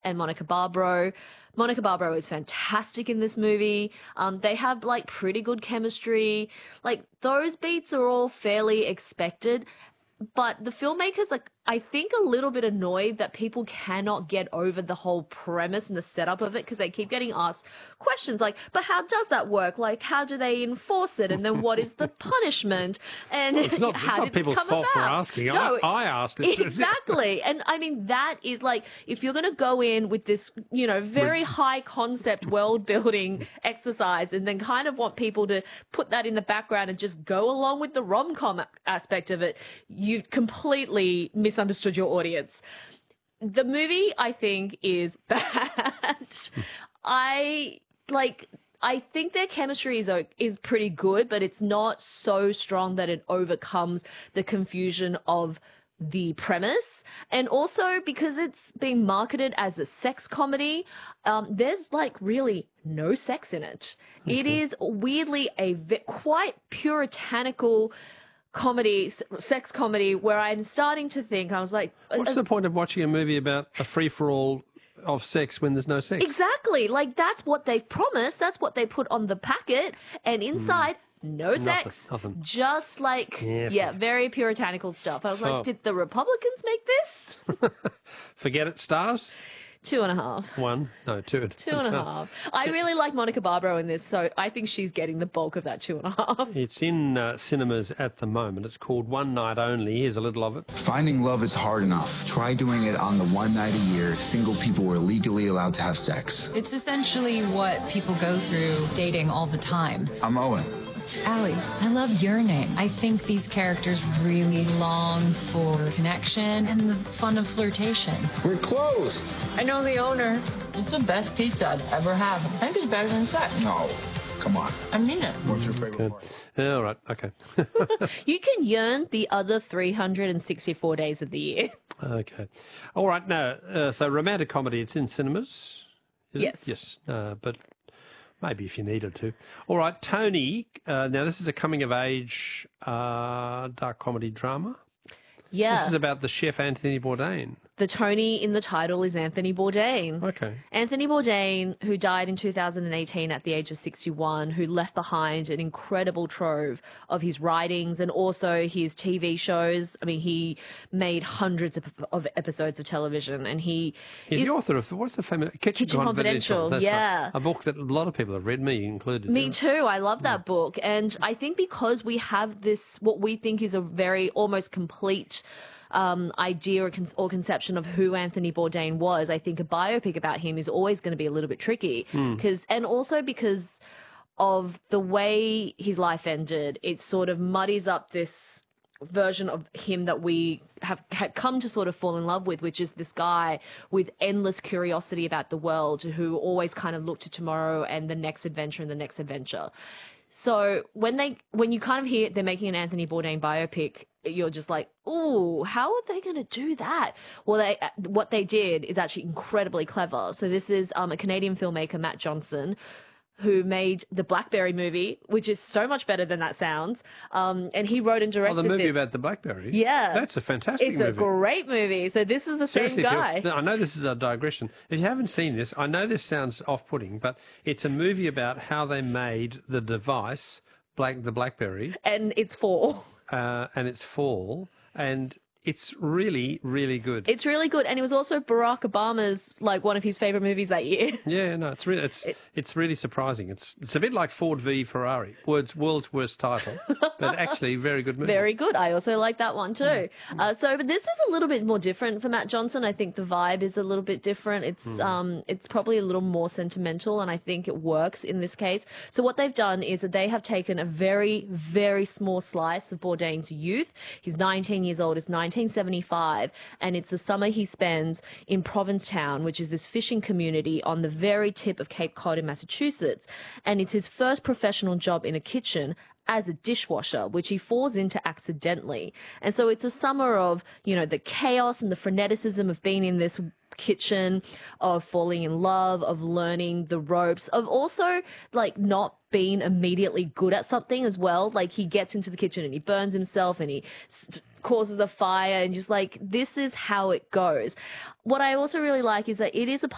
and Monica Barbaro. Monica Barbaro is fantastic in this movie. They have like pretty good chemistry. Like those beats are all fairly expected. But the filmmakers, like, I think a little bit annoyed that people cannot get over the whole premise and the setup of it because they keep getting asked questions like, but how does that work? Like, how do they enforce it? And then what is the punishment? And it's not people's fault for asking. No, I asked it. Exactly. And I mean, that is like, if you're going to go in with this, you know, very high concept world building exercise and then kind of want people to put that in the background and just go along with the rom-com aspect of it, you've completely misunderstood your audience. The movie, I think, is bad. I think their chemistry is pretty good, but it's not so strong that it overcomes the confusion of the premise. And also because it's being marketed as a sex comedy, there's like really no sex in it. It is weirdly quite puritanical comedy, sex comedy, where I'm starting to think, I was like... What's the point of watching a movie about a free-for-all of sex when there's no sex? Exactly. Like, that's what they've promised. That's what they put on the packet. And inside, no sex. Nothing. Just like, very puritanical stuff. I was like, did the Republicans make this? Forget it, stars? 2.5. 1? No, 2. 2.5. I really like Monica Barbaro in this, so I think she's getting the bulk of that 2.5. It's in cinemas at the moment. It's called One Night Only. Here's a little of it. Finding love is hard enough. Try doing it on the one night a year single people were legally allowed to have sex. It's essentially what people go through dating all the time. I'm Owen. Allie. I love your name. I think these characters really long for connection and the fun of flirtation. We're closed. I know the owner. It's the best pizza I've ever had. I think it's better than sex. No, come on. I mean it. What's your favorite part? Yeah, all right, okay. You can yearn the other 364 days of the year. Okay. All right, now, so romantic comedy, it's in cinemas? Yes. Yes, but... maybe if you needed to. All right, Tony. Now, this is a coming-of-age dark comedy drama. Yeah. This is about the chef Anthony Bourdain. The Tony in the title is Anthony Bourdain. Okay. Anthony Bourdain, who died in 2018 at the age of 61, who left behind an incredible trove of his writings and also his TV shows. I mean, he made hundreds of episodes of television, and he's the author of, what's the famous... Kitchen Confidential. That's right. A book that a lot of people have read, me included. Me too. I love that book. And I think because we have this, what we think is a very almost complete idea or conception of who Anthony Bourdain was, I think a biopic about him is always going to be a little bit tricky. And also because of the way his life ended, it sort of muddies up this version of him that we had come to sort of fall in love with, which is this guy with endless curiosity about the world who always kind of looked to tomorrow and the next adventure and the next adventure. So when you kind of hear they're making an Anthony Bourdain biopic, you're just like, ooh, how are they going to do that? Well, what they did is actually incredibly clever. So this is a Canadian filmmaker, Matt Johnson, who made the Blackberry movie, which is so much better than that sounds. And he wrote and directed the movie this. about the Blackberry? Yeah. That's a fantastic movie. It's a great movie. So this is the Seriously, same guy. I know this is a digression. If you haven't seen this, I know this sounds off-putting, but it's a movie about how they made the device, the Blackberry. And it's fall. And it's fall. And it's really, really good. It's really good, and it was also Barack Obama's one of his favorite movies that year. Yeah, no, it's really surprising. It's a bit like Ford v Ferrari, world's worst title, but actually very good movie. Very good. I also like that one too. But this is a little bit more different for Matt Johnson. I think the vibe is a little bit different. It's probably a little more sentimental, and I think it works in this case. So what they've done is that they have taken a very, very small slice of Bourdain's youth. He's 19 years old. It's 1975, and it's the summer he spends in Provincetown, which is this fishing community on the very tip of Cape Cod in Massachusetts. And it's his first professional job in a kitchen as a dishwasher, which he falls into accidentally. And so it's a summer of, the chaos and the freneticism of being in this kitchen, of falling in love, of learning the ropes, of also not being immediately good at something as well. He gets into the kitchen and he burns himself and he causes a fire, and just this is how it goes. What I also really like is that it is a